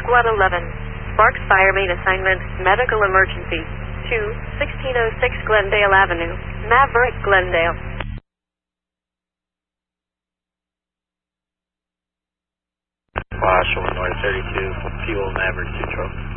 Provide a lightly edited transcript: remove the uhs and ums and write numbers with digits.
Squad 11. Sparks Fire Main Assignment, Medical Emergency. 1606 Glendale Avenue, Maverick, Glendale. Illinois 32, fuel Maverick 2 Trophy.